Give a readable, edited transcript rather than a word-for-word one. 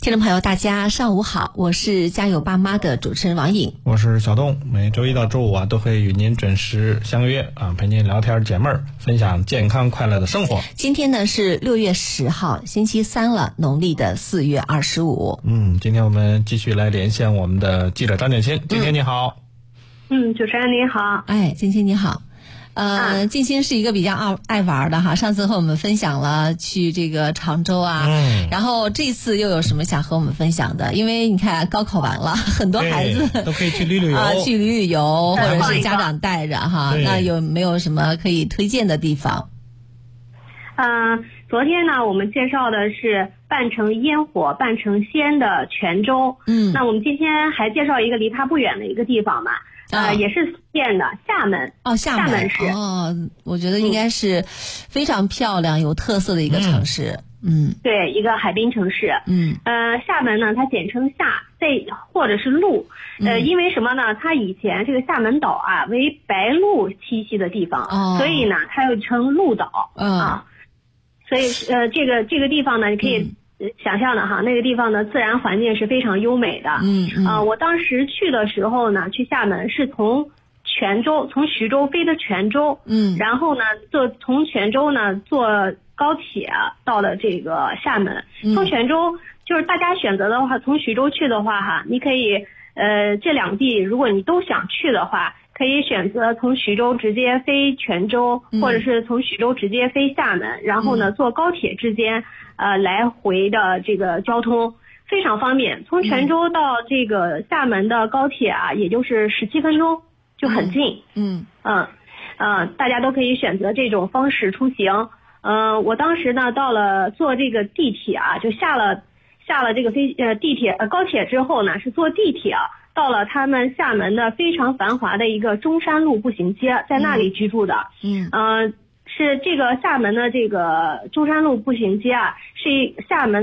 听众朋友大家上午好，我是家有爸妈的主持人王颖， 我是小东，每周一到周五都会与您准时相约陪您聊天解闷儿，分享健康快乐的生活。 今天呢是6月10号星期三了，农历的4月25。 今天我们继续来连线我们的记者张建新。今天你好。 主持人您好。 静欣你好。静欣是一个比较爱玩的哈，上次和我们分享了去这个常州啊，然后这次又有什么想和我们分享的？因为你看高考完了，很多孩子都可以去旅游去旅游，或者是家长带着哈，那有没有什么可以推荐的地方？ 昨天呢，我们介绍的是半城烟火半城鲜的泉州，那我们今天还介绍一个离它不远的一个地方嘛。也是福建的厦门。厦门市。 我觉得应该是非常漂亮有特色的一个城市。 对，一个海滨城市。厦门呢，它简称厦，或者是陆。因为什么呢？它以前这个厦门岛啊为白鹭栖息的地方，所以呢它又称鹭岛。所以这个地方呢，你可以想象的哈，那个地方的自然环境是非常优美的。我当时去的时候呢，去厦门是从徐州飞的泉州，然后呢从泉州呢坐高铁到了这个厦门。从泉州就是大家选择的话，从徐州去的话哈，你可以这两地如果你都想去的话，可以选择从徐州直接飞泉州，或者是从徐州直接飞厦门，然后呢坐高铁之间来回的这个交通非常方便。从泉州到这个厦门的高铁也就是17分钟，就很近。大家都可以选择这种方式出行。我当时呢到了坐这个地铁就下了这个高铁之后呢，是坐地铁到了他们厦门的非常繁华的一个中山路步行街，在那里居住的。是这个厦门的这个中山路步行街是厦门